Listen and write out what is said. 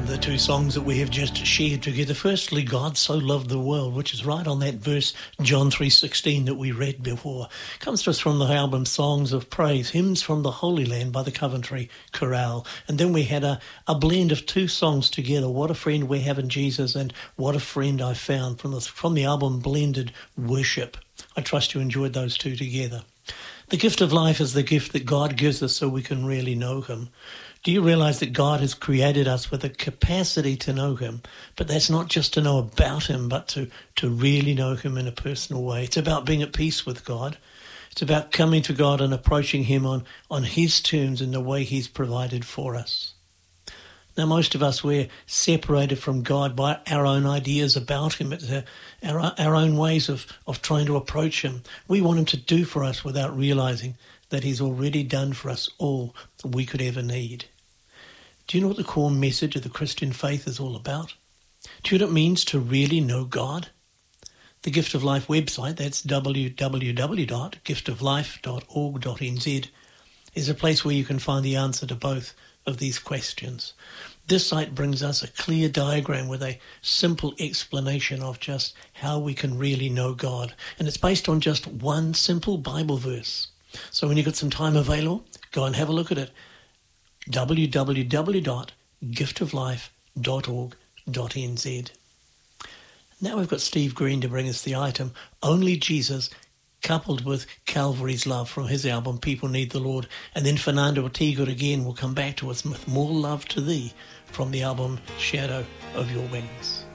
The two songs that we have just shared together. Firstly, God so loved the world, which is right on that verse, John 3:16, that we read before. Comes to us from the album Songs of Praise, Hymns from the Holy Land by the Coventry Chorale. And then we had a blend of two songs together, What a Friend We Have in Jesus and What a Friend I Found, from the album Blended Worship. I trust you enjoyed those two together. The gift of life is the gift that God gives us so we can really know Him. Do you realize that God has created us with a capacity to know Him? But that's not just to know about Him, but to really know Him in a personal way. It's about being at peace with God. It's about coming to God and approaching Him on His terms and the way He's provided for us. Now, most of us, we're separated from God by our own ideas about Him. It's our own ways of trying to approach Him. We want Him to do for us without realizing that He's already done for us all that we could ever need. Do you know what the core message of the Christian faith is all about? Do you know what it means to really know God? The Gift of Life website, that's www.giftoflife.org.nz, is a place where you can find the answer to both of these questions. This site brings us a clear diagram with a simple explanation of just how we can really know God. And it's based on just one simple Bible verse. So when you've got some time available, go and have a look at it. www.giftoflife.org.nz. Now we've got Steve Green to bring us the item, Only Jesus, coupled with Calvary's Love from his album People Need the Lord. And then Fernando Ortega again will come back to us with More Love to Thee from the album Shadow of Your Wings.